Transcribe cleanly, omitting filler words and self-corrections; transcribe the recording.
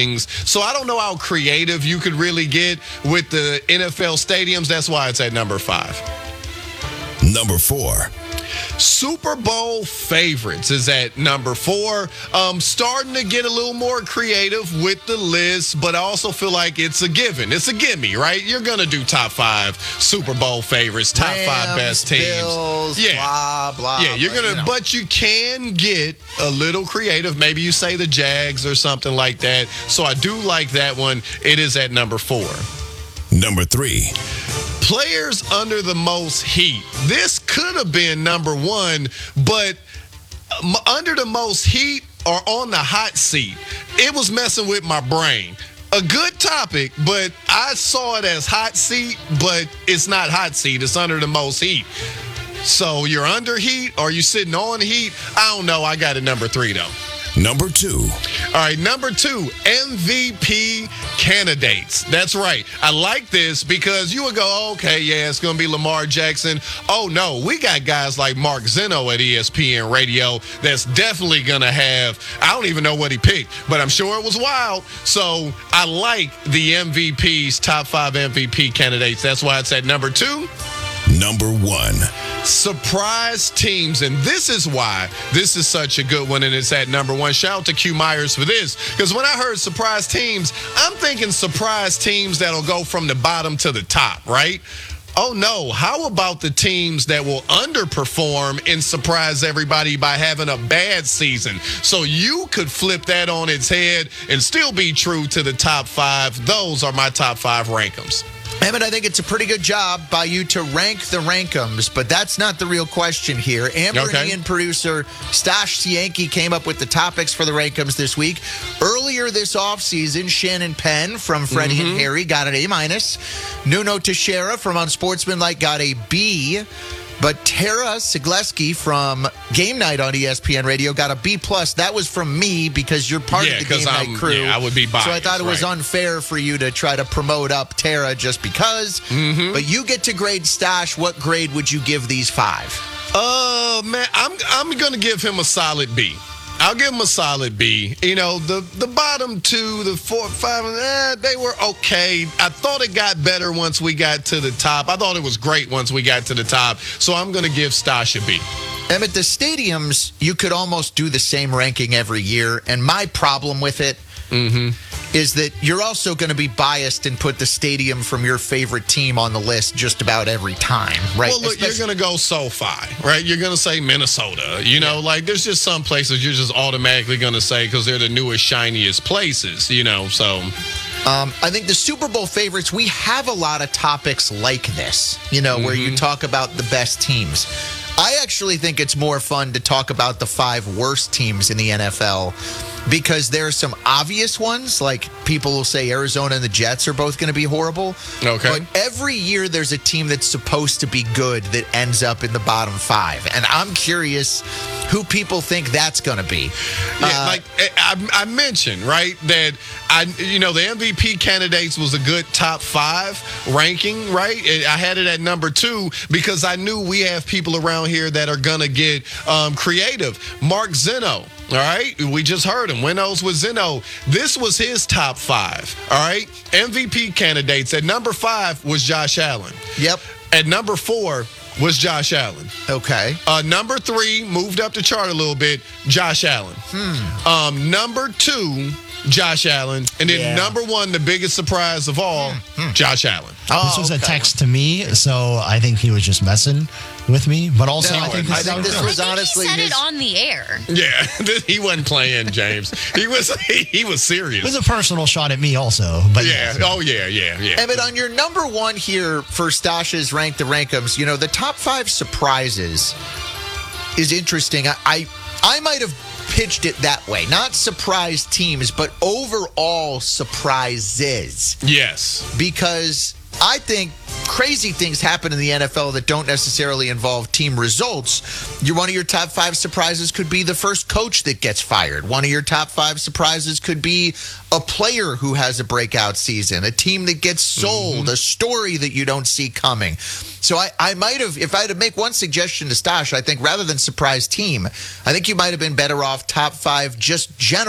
things. So I don't know how creative you could really get with the NFL stadiums. That's why it's at number 5. Number 4. Super Bowl favorites is at number 4. Starting to get a little more creative with the list, but I also feel like it's a given. It's a gimme, right? You're going to do top 5 Super Bowl favorites, top Rams, 5 best teams. Bills, Yeah. blah, blah. Yeah, you're going to, but you can get a little creative. Maybe you say the Jags or something like that. So I do like that one. It is at number 4. Number 3. Players under the most heat. This could have been number 1, but under the most heat or on the hot seat, it was messing with my brain. A good topic, but I saw it as hot seat, but it's not hot seat. It's under the most heat. So you're under heat or you sitting on heat? I don't know. I got it number 3, though. Number 2. All right, number 2, MVP candidates. That's right. I like this because you would go, oh, okay, yeah, it's going to be Lamar Jackson. Oh, no, we got guys like Mark Zeno at ESPN Radio that's definitely going to have, I don't even know what he picked, but I'm sure it was wild. So I like the MVPs, top 5 MVP candidates. That's why it's at number 2. Number 1. Surprise teams, and this is why this is such a good one, and it's at number 1. Shout out to Q Myers for this, because when I heard surprise teams, I'm thinking surprise teams that'll go from the bottom to the top, right? Oh, no. How about the teams that will underperform and surprise everybody by having a bad season? So you could flip that on its head and still be true to the top 5. Those are my top 5 rankings. Emmett, I think it's a pretty good job by you to rank the rankums, but that's not the real question here. Amber and Ian producer Stash Cienki came up with the topics for the rankums this week. Earlier this offseason, Shannon Penn from Freddie and Harry got an A-. Nuno Teixeira from Unsportsmanlike got a B. But Tara Sigleski from Game Night on ESPN Radio got a B+. That was from me because you're part of the Game Night crew. Yeah, I would be biased. So I thought it was unfair for you to try to promote up Tara just because. But you get to grade Stash. What grade would you give these 5? Man, I'm going to give him a solid B. I'll give him a solid B. You know, the bottom 2, the 4, 5, they were okay. I thought it got better once we got to the top. I thought it was great once we got to the top. So I'm going to give Stash a B. Emmett, the stadiums, you could almost do the same ranking every year. And my problem with it is that you're also going to be biased and put the stadium from your favorite team on the list just about every time, right? Well, look, you're going to go SoFi, right? You're going to say Minnesota. You know, like there's just some places you're just automatically going to say because they're the newest, shiniest places, you know, so. I think the Super Bowl favorites, we have a lot of topics like this, you know, where you talk about the best teams. I actually think it's more fun to talk about the 5 worst teams in the NFL because there are some obvious ones, like people will say Arizona and the Jets are both going to be horrible. Okay. But every year there's a team that's supposed to be good that ends up in the bottom 5. And I'm curious who people think that's going to be. Yeah, like I mentioned, right, that the MVP candidates was a good top 5 ranking, right? I had it at number 2 because I knew we have people around here that are going to get creative. Mark Zeno. All right, we just heard him. Winos with Zeno. This was his top 5. All right, MVP candidates. At number 5 was Josh Allen. Yep. At number 4 was Josh Allen. Okay. Number 3 moved up the chart a little bit. Josh Allen. Number 2, Josh Allen, and then number 1, the biggest surprise of all, Josh Allen. This was a text to me, so I think he was just messing with me. But also, I think this was honestly he said it on the air. Yeah, he wasn't playing, James. He was serious. It was a personal shot at me, also. But yeah. Oh yeah. Emmett, on your number 1 here for Stash's Rank the Rankums, you know, the top 5 surprises is interesting. I might have pitched it that way. Not surprise teams, but overall surprises. Yes. Because I think crazy things happen in the NFL that don't necessarily involve team results. One of your top 5 surprises could be the first coach that gets fired. One of your top 5 surprises could be a player who has a breakout season, a team that gets sold, a story that you don't see coming. So I might have, if I had to make one suggestion to Stash, I think rather than surprise team, I think you might have been better off top 5 just general.